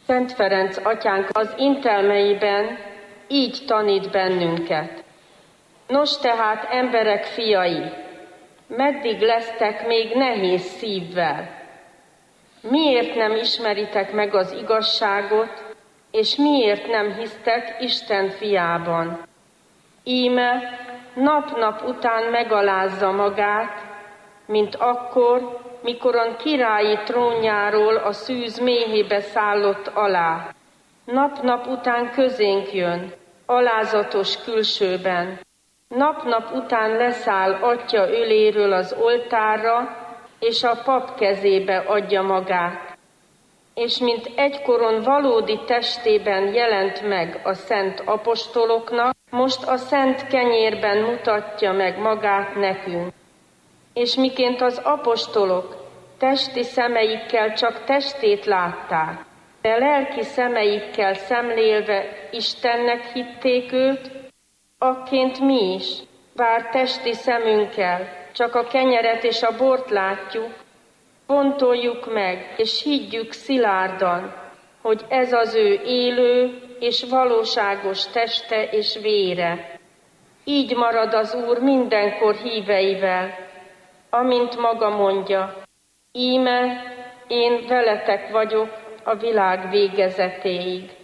Szent Ferenc atyánk az intelmeiben így tanít bennünket. Nos tehát, emberek fiai, meddig lesztek még nehéz szívvel? Miért nem ismeritek meg az igazságot, és miért nem hisztek Isten fiában? Íme nap-nap után megalázza magát, mint akkor, mikoron királyi trónjáról a szűz méhébe szállott alá. Nap-nap után közénk jön, alázatos külsőben. Nap-nap után leszáll Atya öléről az oltárra, és a pap kezébe adja magát. És mint egykoron valódi testében jelent meg a szent apostoloknak, most a szent kenyérben mutatja meg magát nekünk. És miként az apostolok testi szemeikkel csak testét látták, de lelki szemeikkel szemlélve Istennek hitték őt, akként mi is, bár testi szemünkkel csak a kenyeret és a bort látjuk, fontoljuk meg és higgyük szilárdan, hogy ez az ő élő és valóságos teste és vére. Így marad az Úr mindenkor híveivel, amint maga mondja, íme én veletek vagyok a világ végezetéig.